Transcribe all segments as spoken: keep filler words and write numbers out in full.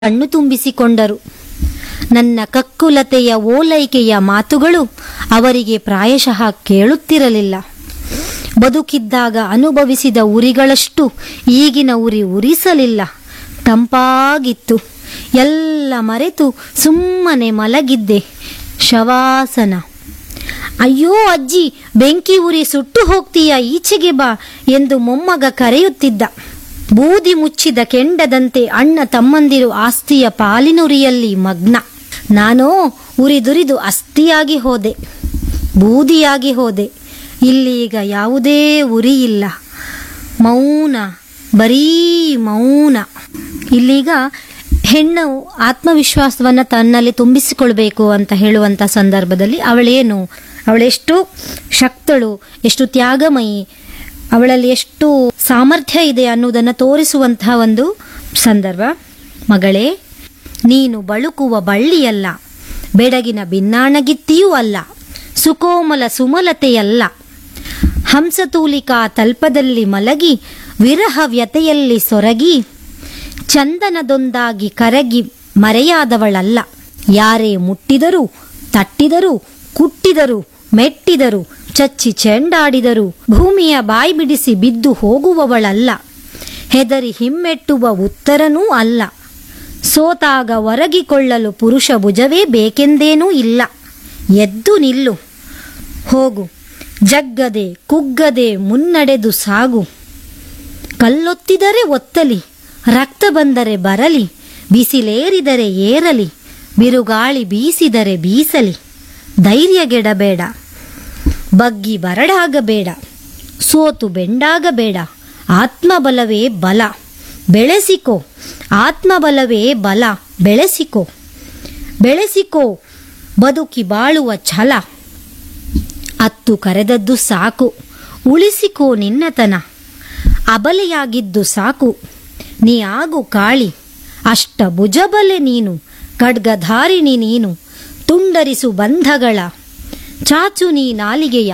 ಕಣ್ಣು ತುಂಬಿಸಿಕೊಂಡರು. ನನ್ನ ಕಕ್ಕುಲತೆಯ ಓಲೈಕೆಯ ಮಾತುಗಳು ಅವರಿಗೆ ಪ್ರಾಯಶಃ ಕೇಳುತ್ತಿರಲಿಲ್ಲ. ಬದುಕಿದ್ದಾಗ ಅನುಭವಿಸಿದ ಉರಿಗಳಷ್ಟು ಈಗಿನ ಉರಿ ಉರಿಸಲಿಲ್ಲ. ತಂಪಾಗಿತ್ತು. ಎಲ್ಲ ಮರೆತು ಸುಮ್ಮನೆ ಮಲಗಿದ್ದೆ. ಶವಾಸನ. ಅಯ್ಯೋ ಅಜ್ಜಿ, ಬೆಂಕಿ ಉರಿ ಸುಟ್ಟು ಹೋಗ್ತೀಯ, ಈಚೆಗೆ ಬಾ ಎಂದು ಮೊಮ್ಮಗ ಕರೆಯುತ್ತಿದ್ದ. ಬೂದಿ ಮುಚ್ಚಿದ ಕೆಂಡದಂತೆ ಅಣ್ಣ ತಮ್ಮಂದಿರು ಆಸ್ತಿಯ ಪಾಲಿನುರಿಯಲ್ಲಿ ಮಗ್ನ. ನಾನೋ ಉರಿದುರಿದು ಅಸ್ಥಿಯಾಗಿ ಹೋದೆ, ಬೂದಿಯಾಗಿ ಹೋದೆ. ಇಲ್ಲೀಗ ಯಾವುದೇ ಉರಿ ಇಲ್ಲ. ಮೌನ, ಬರೀ ಮೌನ. ಇಲ್ಲೀಗ ಹೆಣ್ಣು ಆತ್ಮವಿಶ್ವಾಸವನ್ನು ತನ್ನಲ್ಲಿ ತುಂಬಿಸಿಕೊಳ್ಬೇಕು ಅಂತ ಹೇಳುವಂಥ ಸಂದರ್ಭದಲ್ಲಿ ಅವಳೇನು, ಅವಳೆಷ್ಟು ಶಕ್ತಳು, ಎಷ್ಟು ತ್ಯಾಗಮಯಿ, ಅವಳಲ್ಲಿ ಎಷ್ಟು ಸಾಮರ್ಥ್ಯ ಇದೆ ಅನ್ನುವುದನ್ನು ತೋರಿಸುವಂತಹ ಒಂದು ಸಂದರ್ಭ. ಮಗಳೇ, ನೀನು ಬಳುಕುವ ಬಳ್ಳಿಯಲ್ಲ, ಬೆಡಗಿನ ಬಿನ್ನಾಣಗಿತ್ತಿಯೂ ಅಲ್ಲ, ಸುಕೋಮಲ ಸುಮಲತೆಯಲ್ಲ. ಹಂಸತೂಲಿಕಾ ತಲ್ಪದಲ್ಲಿ ಮಲಗಿ ವಿರಹ ವ್ಯತೆಯಲ್ಲಿ ಸೊರಗಿ ಚಂದನದೊಂದಾಗಿ ಕರಗಿ ಮರೆಯಾದವಳಲ್ಲ. ಯಾರೇ ಮುಟ್ಟಿದರೂ, ತಟ್ಟಿದರೂ, ಕುಟ್ಟಿದರೂ, ಮೆಟ್ಟಿದರೂ, ಚಚ್ಚಿ ಚೆಂಡಾಡಿದರೂ ಭೂಮಿಯ ಬಾಯಿ ಬಿಡಿಸಿ ಬಿದ್ದು ಹೋಗುವವಳಲ್ಲ. ಹೆದರಿ ಹಿಮ್ಮೆಟ್ಟುವ ಉತ್ತರನೂ ಅಲ್ಲ. ಸೋತಾಗ ಒರಗಿಕೊಳ್ಳಲು ಪುರುಷ ಭುಜವೇ ಬೇಕೆಂದೇನೂ ಇಲ್ಲ. ಎದ್ದು ನಿಲ್ಲು, ಹೋಗು, ಜಗ್ಗದೆ ಕುಗ್ಗದೆ ಮುನ್ನಡೆದು ಸಾಗು. ಕಲ್ಲೊತ್ತಿದರೆ ಒತ್ತಲಿ, ರಕ್ತ ಬಂದರೆ ಬರಲಿ, ಬಿಸಿಲೇರಿದರೆ ಏರಲಿ, ಬಿರುಗಾಳಿ ಬೀಸಿದರೆ ಬೀಸಲಿ. ಧೈರ್ಯಗೆಡಬೇಡ, ಬಗ್ಗಿ ಬರಡಾಗಬೇಡ, ಸೋತು ಬೆಂಡಾಗಬೇಡ. ಆತ್ಮಬಲವೇ ಬಲ, ಬೆಳೆಸಿಕೋ. ಆತ್ಮಬಲವೇ ಬಲ, ಬೆಳೆಸಿಕೋ. ಬೆಳೆಸಿಕೋ ಬದುಕಿ ಬಾಳುವ ಛಲ. ಅತ್ತು ಕರೆದದ್ದು ಸಾಕು, ಉಳಿಸಿಕೋ ನಿನ್ನತನ. ಅಬಲೆಯಾಗಿದ್ದು ಸಾಕು, ನೀ ಆಗು ಕಾಳಿ. ಅಷ್ಟ ಭುಜಬಲೆ ನೀನು, ಖಡ್ಗಧಾರಿಣಿ ನೀನು. ತುಂಡರಿಸು ಬಂಧಗಳ, ಚಾಚು ನೀ ನಾಲಿಗೆಯ.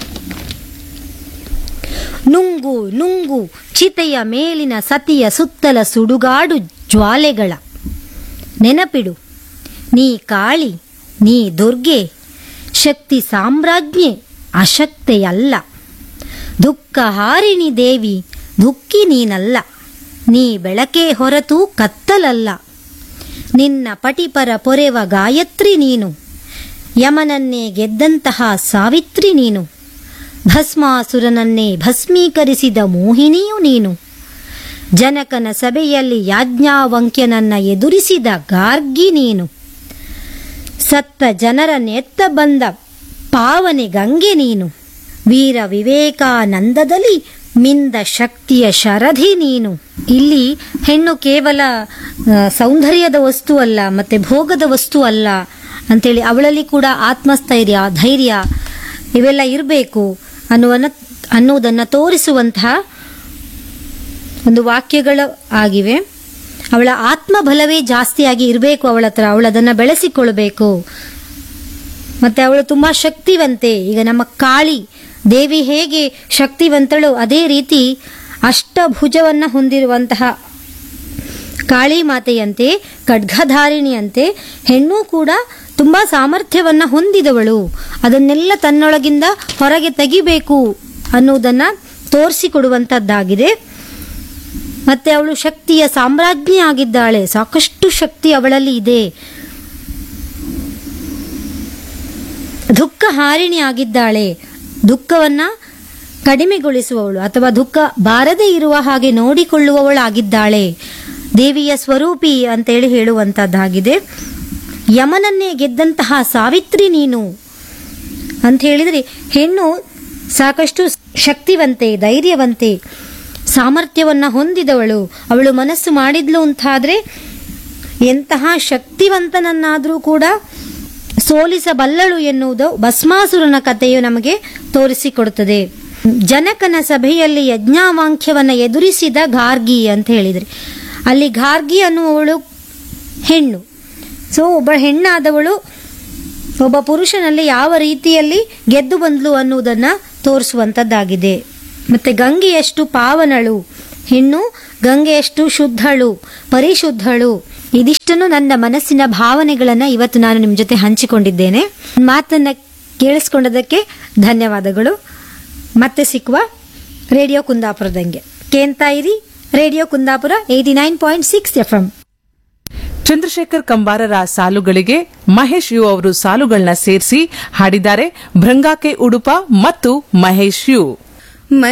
ನುಂಗು ನುಂಗು ಚಿತೆಯ ಮೇಲಿನ ಸತಿಯ ಸುತ್ತಲ ಸುಡುಗಾಡು ಜ್ವಾಲೆಗಳ. ನೆನಪಿಡು, ನೀ ಕಾಳಿ, ನೀ ದುರ್ಗೆ, ಶಕ್ತಿ ಸಾಮ್ರಾಜ್ಞೆ, ಅಶಕ್ತೆಯಲ್ಲ. ದುಃಖಹಾರಿಣಿ ದೇವಿ, ದುಃಖಿ ನೀನಲ್ಲ. ನೀ ಬೆಳಕೇ ಹೊರತು ಕತ್ತಲಲ್ಲ. ನಿನ್ನ ಪಟಿಪರ ಪೊರೆವ ಗಾಯತ್ರಿ ನೀನು. ಯಮನನ್ನೇ ಗೆದ್ದಂತಹ ಸಾವಿತ್ರಿ ನೀನು. ಭಸ್ಮಾಸುರನನ್ನೇ ಭಸ್ಮೀಕರಿಸಿದ ಮೋಹಿನಿಯು ನೀನು. ಜನಕನ ಸಭೆಯಲ್ಲಿ ಯಾಜ್ಞಾವಂಕ್ಯನನ್ನ ಎದುರಿಸಿದ ಗಾರ್ಗಿ ನೀನು. ಸತ್ತ ಜನರನ್ನೆತ್ತ ಬಂದ ಪಾವನೆ ಗಂಗೆ ನೀನು. ವೀರ ವಿವೇಕಾನಂದದಲ್ಲಿ ಮಿಂದ ಶಕ್ತಿಯ ಶರಧಿ ನೀನು. ಇಲ್ಲಿ ಹೆಣ್ಣು ಕೇವಲ ಸೌಂದರ್ಯದ ವಸ್ತು ಅಲ್ಲ, ಮತ್ತೆ ಭೋಗದ ವಸ್ತು ಅಲ್ಲ ಅಂತೇಳಿ ಅವಳಲ್ಲಿ ಕೂಡ ಆತ್ಮಸ್ಥೈರ್ಯ, ಧೈರ್ಯ ಇವೆಲ್ಲ ಇರಬೇಕು ಅನ್ನುವನ್ನ ಅನ್ನುವುದನ್ನು ತೋರಿಸುವಂತಹ ಒಂದು ವಾಕ್ಯಗಳು ಆಗಿವೆ. ಅವಳ ಆತ್ಮಬಲವೇ ಜಾಸ್ತಿಯಾಗಿ ಇರಬೇಕು ಅವಳ ಹತ್ರ, ಅವಳದನ್ನು ಬೆಳೆಸಿಕೊಳ್ಬೇಕು. ಮತ್ತೆ ಅವಳು ತುಂಬಾ ಶಕ್ತಿವಂತೆ. ಈಗ ನಮ್ಮ ಕಾಳಿ ದೇವಿ ಹೇಗೆ ಶಕ್ತಿವಂತಳು, ಅದೇ ರೀತಿ ಅಷ್ಟಭುಜವನ್ನ ಹೊಂದಿರುವಂತಹ ಕಾಳಿ ಮಾತೆಯಂತೆ, ಖಡ್ಗಧಾರಿಣಿಯಂತೆ ಹೆಣ್ಣು ಕೂಡ ತುಂಬಾ ಸಾಮರ್ಥ್ಯವನ್ನ ಹೊಂದಿದವಳು. ಅದನ್ನೆಲ್ಲ ತನ್ನೊಳಗಿಂದ ಹೊರಗೆ ತೆಗಿಬೇಕು ಅನ್ನುವುದನ್ನ ತೋರಿಸಿಕೊಡುವಂತದ್ದಾಗಿದೆ. ಮತ್ತೆ ಅವಳು ಶಕ್ತಿಯ ಸಾಮ್ರಾಜ್ಞಿ ಆಗಿದ್ದಾಳೆ. ಸಾಕಷ್ಟು ಶಕ್ತಿ ಅವಳಲ್ಲಿ ಇದೆ. ದುಃಖ ಹಾರಿಣಿ ಆಗಿದ್ದಾಳೆ. ದುಃಖವನ್ನ ಕಡಿಮೆಗೊಳಿಸುವವಳು ಅಥವಾ ದುಃಖ ಬಾರದೇ ಇರುವ ಹಾಗೆ ನೋಡಿಕೊಳ್ಳುವವಳಾಗಿದ್ದಾಳೆ. ದೇವಿಯ ಸ್ವರೂಪಿ ಅಂತೇಳಿ ಹೇಳುವಂತದ್ದಾಗಿದೆ. ಯಮನನ್ನೇ ಗೆದ್ದಂತಹ ಸಾವಿತ್ರಿ ನೀನು ಅಂತ ಹೇಳಿದ್ರೆ ಹೆಣ್ಣು ಸಾಕಷ್ಟು ಶಕ್ತಿವಂತೆ, ಧೈರ್ಯವಂತೆ, ಸಾಮರ್ಥ್ಯವನ್ನ ಹೊಂದಿದವಳು. ಅವಳು ಮನಸ್ಸು ಮಾಡಿದ್ಲು ಅಂತಾದ್ರೆ ಎಂತಹ ಶಕ್ತಿವಂತನನ್ನಾದರೂ ಕೂಡ ಸೋಲಿಸಬಲ್ಲಳು ಎನ್ನುವುದು ಭಸ್ಮಾಸುರನ ಕಥೆಯು ನಮಗೆ ತೋರಿಸಿಕೊಡುತ್ತದೆ. ಜನಕನ ಸಭೆಯಲ್ಲಿ ಯಜ್ಞಾವಾಂಕ್ಯವನ್ನ ಎದುರಿಸಿದ ಗಾರ್ಗಿ ಅಂತ ಹೇಳಿದ್ರೆ ಅಲ್ಲಿ ಗಾರ್ಗಿ ಅನ್ನುವವಳು ಹೆಣ್ಣು. ಸೊ ಒಬ್ಬ ಹೆಣ್ಣಾದವಳು ಒಬ್ಬ ಪುರುಷನಲ್ಲಿ ಯಾವ ರೀತಿಯಲ್ಲಿ ಗೆದ್ದು ಬಂದ್ಲು ಅನ್ನುವುದನ್ನ ತೋರಿಸುವಂತದ್ದಾಗಿದೆ. ಮತ್ತೆ ಗಂಗೆಯಷ್ಟು ಪಾವನಳು ಹೆಣ್ಣು, ಗಂಗೆಯಷ್ಟು ಶುದ್ಧಳು, ಪರಿಶುದ್ಧಳು. ಇದಿಷ್ಟನ್ನು ನನ್ನ ಮನಸ್ಸಿನ ಭಾವನೆಗಳನ್ನ ಇವತ್ತು ನಾನು ನಿಮ್ ಜೊತೆ ಹಂಚಿಕೊಂಡಿದ್ದೇನೆ. ಮಾತನ್ನ ಕೇಳಿಸ್ಕೊಂಡದಕ್ಕೆ ಧನ್ಯವಾದಗಳು. ಮತ್ತೆ ಸಿಕ್ಕುವ ರೇಡಿಯೋ ಕುಂದಾಪುರದಂಗೆ ಕೇಳ್ತಾ ಇರಿ. Radio Kundapura eighty nine point six F M. Chandrashekhar ಕಂಬಾರರ ಸಾಲುಗಳಿಗೆ Mahesh you ಅವರು ಸಾಲುಗಳನ್ನ ಸೇರಿಸಿ ಹಾಡಿದ್ದಾರೆ ಭೃಂಗಾಕೆ ಉಡುಪ ಮತ್ತು ಮಹೇಶ್ ಯು.